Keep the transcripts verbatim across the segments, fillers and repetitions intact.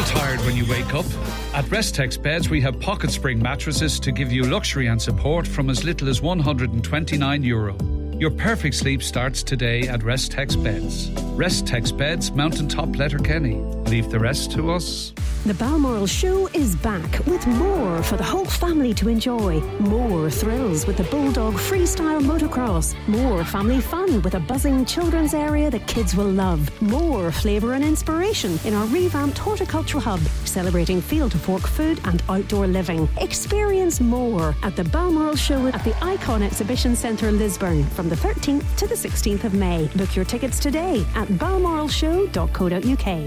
Still tired when you wake up? At Restex Beds, we have pocket spring mattresses to give you luxury and support from as little as one hundred twenty-nine euro. Your perfect sleep starts today at Restex Beds. Restex Beds, Mountaintop Letterkenny. Leave the rest to us. The Balmoral Show is back with more for the whole family to enjoy. More thrills with the Bulldog Freestyle Motocross. More family fun with a buzzing children's area that kids will love. More flavour and inspiration in our revamped horticultural hub, celebrating field to fork food and outdoor living. Experience more at the Balmoral Show at the Icon Exhibition Centre, Lisburn, from the thirteenth to the sixteenth of May. Book your tickets today at balmoral show dot co dot uk.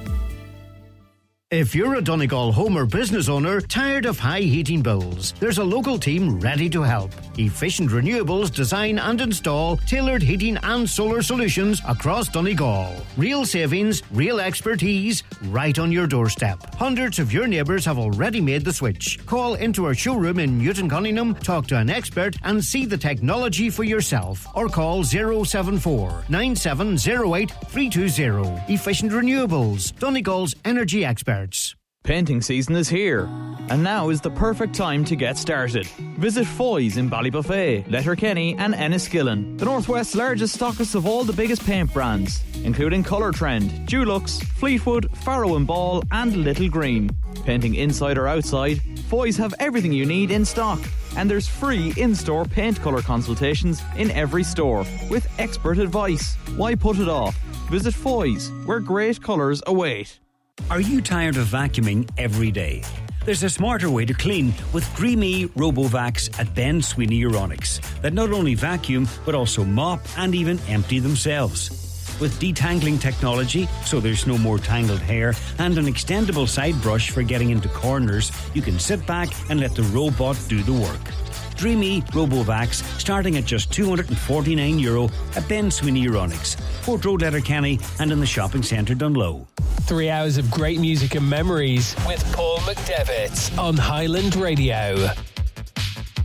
If you're a Donegal home or business owner tired of high heating bills, there's a local team ready to help. Efficient Renewables design and install tailored heating and solar solutions across Donegal. Real savings, real expertise, right on your doorstep. Hundreds of your neighbours have already made the switch. Call into our showroom in Newton Cunningham, talk to an expert and see the technology for yourself. Or call zero seven four nine seven zero eight three two zero. Efficient Renewables, Donegal's energy expert. Painting season is here, and now is the perfect time to get started. Visit Foy's in Ballybuffet, Letterkenny and Enniskillen, the Northwest's largest stockist of all the biggest paint brands, including Colour Trend, Dulux, Fleetwood, Farrow and Ball and Little Green. Painting inside or outside, Foy's have everything you need in stock, and there's free in-store paint colour consultations in every store with expert advice. Why put it off? Visit Foy's, where great colours await. Are you tired of vacuuming every day? There's a smarter way to clean with Dreamy RoboVacs at Ben Sweeney Euronics that not only vacuum but also mop and even empty themselves. With detangling technology, so there's no more tangled hair, and an extendable side brush for getting into corners, you can sit back and let the robot do the work. Dreamy RoboVacs starting at just two hundred forty-nine euro at Ben Sweeney Euronics, Port Road, Letterkenny and in the shopping centre Dunlow. Three hours of great music and memories with Paul McDevitt on Highland Radio.